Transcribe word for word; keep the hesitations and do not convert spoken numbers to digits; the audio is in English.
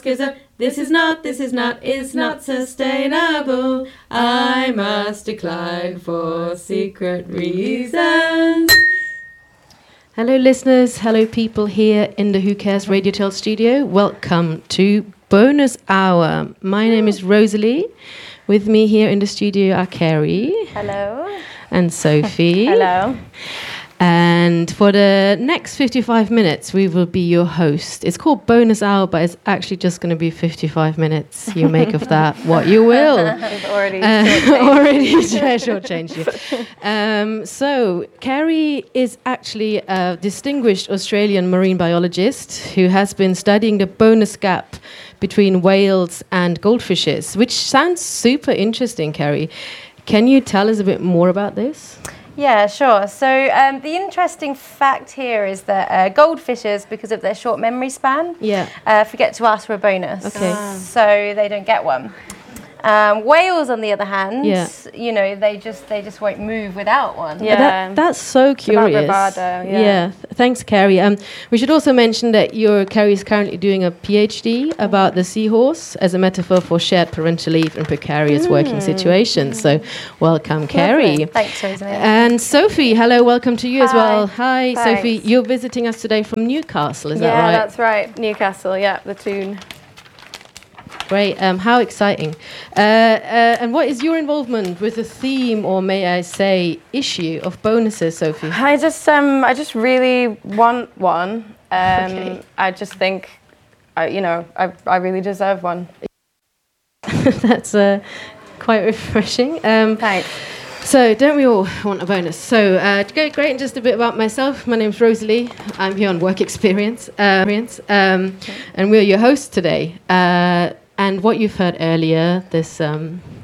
gives up. This is not, this is not, is not sustainable. I must decline for secret reasons. Hello listeners, hello people here in the Who Cares Radio Tell studio. Welcome to Bonus Hour. My name is Rosalie. With me here in the studio are Carrie. Hello. And Sophie. Hello. And for the next fifty-five minutes, we will be your host. It's called Bonus Hour, but it's actually just going to be fifty-five minutes. You make of that what you will. We've already uh, already shortchanged you. Um, so, Carrie is actually a distinguished Australian marine biologist who has been studying the bonus gap between whales and goldfishes, which sounds super interesting, Carrie. Can you tell us a bit more about this? Yeah, sure. So um, the interesting fact here is that uh, goldfishes, because of their short memory span, yeah. uh, forget to ask for a bonus. Okay. Ah. So they don't get one. Um, whales, on the other hand, yeah. you know, they just they just won't move without one. Yeah, that, that's so curious. Bravado, yeah. yeah. Th- thanks, Carrie. Um, we should also mention that your Carrie is currently doing a PhD about the seahorse as a metaphor for shared parental leave in precarious mm. working situations. So, welcome, Carrie. Thanks, Rosalie. And Sophie, hello, welcome to you Hi. as well. Hi, Thanks. Sophie. You're visiting us today from Newcastle, is yeah, that right? Yeah, that's right. Newcastle. Yeah, the tune. Great. Um, how exciting. Uh, uh, and what is your involvement with the theme, or may I say, issue of bonuses, Sophie? I just, um, I just really want one. Um, okay. I just think, I, you know, I, I really deserve one. That's uh, quite refreshing. Um, Thanks. So, don't we all want a bonus? So, uh, to go great, and just a bit about myself. My name's Rosalie. I'm here on Work Experience, uh, um, okay. and we're your hosts today. Uh, And what you've heard earlier, this um,